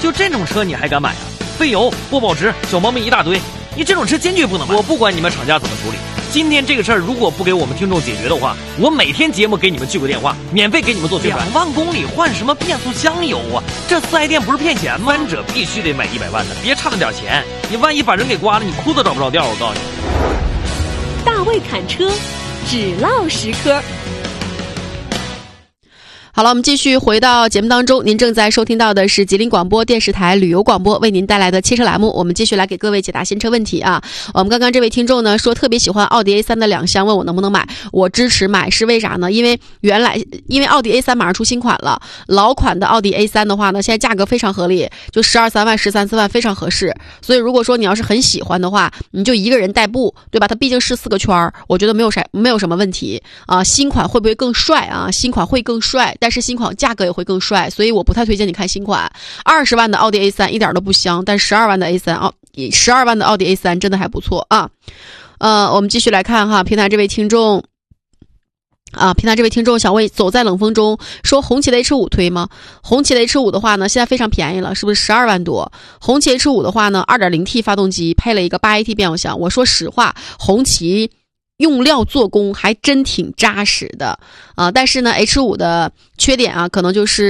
就这种车你还敢买啊？费油、不保值、小毛病一大堆，你这种车坚决不能买。我不管你们厂家怎么处理，今天这个事儿如果不给我们听众解决的话，我每天节目给你们去个电话，免费给你们做宣传。2万公里换什么变速箱油啊？这4S店不是骗钱吗？翻者必须得买100万的，别差那点钱，你万一把人给刮了，你裤子找不着调。我告诉你， 大卫侃车，只唠实科。 好了，我们继续回到节目当中，您正在收听到的是吉林广播电视台旅游广播为您带来的汽车栏目，我们继续来给各位解答新车问题啊。我们刚刚这位听众呢说特别喜欢奥迪 A3 的2厢，问我能不能买，我支持买，是为啥呢？因为奥迪 A3 马上出新款了，老款的奥迪 A3 的话呢，现在价格非常合理，就12、3万、13、4万非常合适。所以如果说你要是很喜欢的话，你就一个人代步，对吧？它毕竟是4个圈，我觉得没有什么问题啊。新款会不会更帅啊？新款会更帅，但是新款价格也会更帅，所以我不太推荐你看新款。20万的奥迪 A3 一点都不香，但12万的 A3 12万的奥迪 A3 真的还不错啊。我们继续来看哈，平台这位听众想问，走在冷风中说红旗的 H5 推吗？红旗的 H5 的话呢，现在非常便宜了，是不是12万多？红旗 H5 的话呢 2.0T 发动机配了一个 8AT 变速箱，我说实话，红旗用料做工还真挺扎实的但是呢 H5 的缺点啊，可能就是